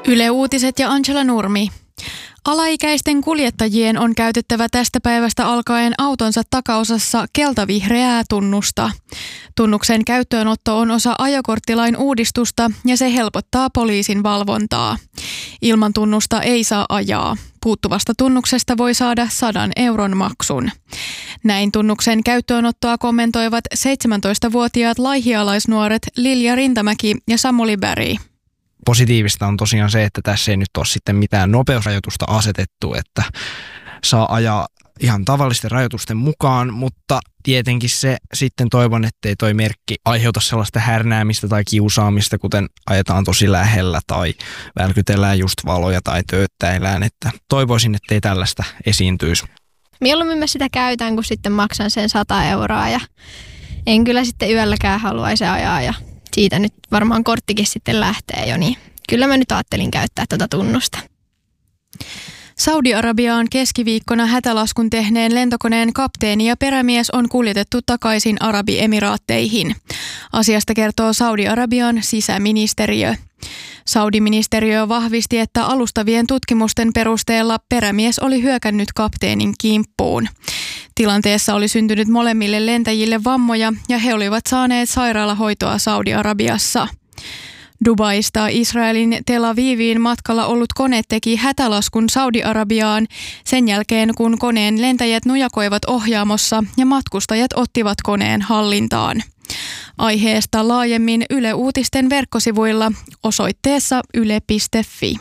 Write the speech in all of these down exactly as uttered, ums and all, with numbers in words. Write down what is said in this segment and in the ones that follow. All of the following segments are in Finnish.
Yle Uutiset ja Angela Nurmi. Alaikäisten kuljettajien on käytettävä tästä päivästä alkaen autonsa takaosassa keltavihreää tunnusta. Tunnuksen käyttöönotto on osa ajokorttilain uudistusta ja se helpottaa poliisin valvontaa. Ilman tunnusta ei saa ajaa. Puuttuvasta tunnuksesta voi saada sadan euron maksun. Näin tunnuksen käyttöönottoa kommentoivat seitsemäntoistavuotiaat laihialaisnuoret Lilja Rintamäki ja Samuli Berg. Positiivista on tosiaan se, että tässä ei nyt ole sitten mitään nopeusrajoitusta asetettu, että saa ajaa ihan tavallisten rajoitusten mukaan, mutta tietenkin se sitten toivon, ettei toi merkki aiheuta sellaista härnäämistä tai kiusaamista, kuten ajetaan tosi lähellä tai välkytellään just valoja tai tööttäillään, että toivoisin, ettei tällaista esiintyisi. Mieluummin mä sitä käytän, kun sitten maksan sen sata euroa ja en kyllä sitten yölläkään haluaisi ajaa ja siitä nyt varmaan korttikin sitten lähtee jo, niin kyllä mä nyt ajattelin käyttää tuota tunnusta. Saudi-Arabiaan keskiviikkona hätälaskun tehneen lentokoneen kapteeni ja perämies on kuljetettu takaisin Arabiemiraatteihin. Asiasta kertoo Saudi-Arabian sisäministeriö. Saudi-ministeriö vahvisti, että alustavien tutkimusten perusteella perämies oli hyökännyt kapteenin kimppuun. Tilanteessa oli syntynyt molemmille lentäjille vammoja ja he olivat saaneet sairaalahoitoa Saudi-Arabiassa. Dubaista Israelin Tel Aviviin matkalla ollut kone teki hätälaskun Saudi-Arabiaan sen jälkeen, kun koneen lentäjät nujakoivat ohjaamossa ja matkustajat ottivat koneen hallintaan. Aiheesta laajemmin Yle Uutisten verkkosivuilla osoitteessa yle piste fi.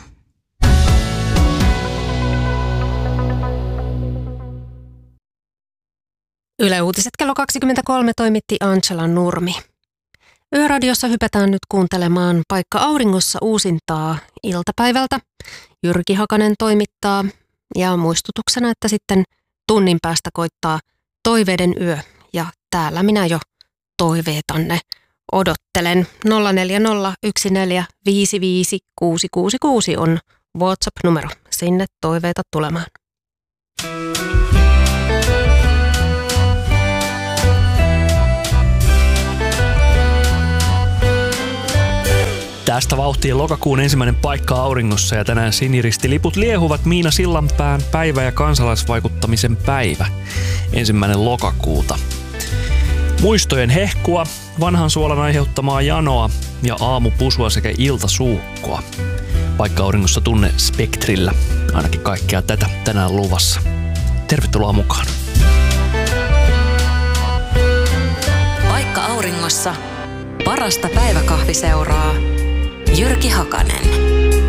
Yle Uutiset kello kaksikymmentäkolme toimitti Angela Nurmi. Yöradiossa hypätään nyt kuuntelemaan Paikka auringossa uusintaa iltapäivältä. Jyrki Hakanen toimittaa ja muistutuksena, että sitten tunnin päästä koittaa Toiveiden yö ja täällä minä jo toiveetanne odottelen. nolla neljä nolla yksi neljä viisi viisi kuusi kuusi kuusi on WhatsApp-numero. Sinne toiveita tulemaan. Tästä vauhtiin lokakuun ensimmäinen Paikka auringossa ja tänään siniristiliput liehuvat Miina Sillanpään päivä ja kansalaisvaikuttamisen päivä. Ensimmäinen lokakuuta. Muistojen hehkua, vanhan suolan aiheuttamaa janoa ja aamupusua sekä iltasuukkoa. Paikka auringossa tunne Spektrillä. Ainakin kaikkea tätä tänään luvassa. Tervetuloa mukaan. Paikka auringossa. Parasta päiväkahviseuraa. Jyrki Hakanen.